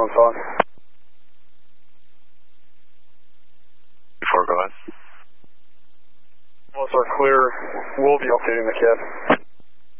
on phone. Before, go ahead. Once we're clear, we'll be updating the CAD.